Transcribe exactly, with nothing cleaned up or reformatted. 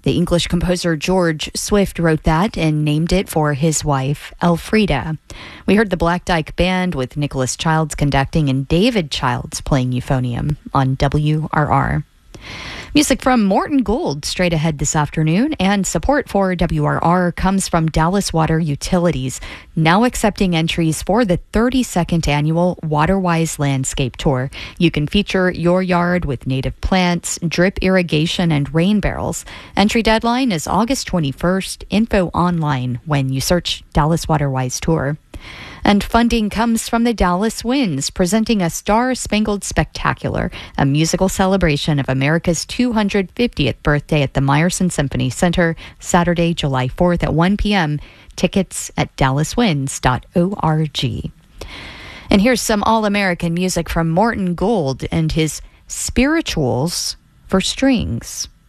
The English composer George Swift wrote that and named it for his wife, Elfrida. We heard the Black Dyke Band with Nicholas Childs conducting and David Childs playing euphonium on W R R. Music from Morton Gould straight ahead this afternoon, and support for W R R comes from Dallas Water Utilities, now accepting entries for the thirty-second annual Waterwise Landscape Tour. You can feature your yard with native plants, drip irrigation, and rain barrels. Entry deadline is August twenty-first. Info online when you search Dallas Waterwise Tour. And funding comes from the Dallas Winds, presenting a Star-Spangled Spectacular, a musical celebration of America's two hundred fiftieth birthday at the Meyerson Symphony Center, Saturday, July fourth at one p.m. Tickets at dallas winds dot org. And here's some all-American music from Morton Gould and his Spirituals for Strings.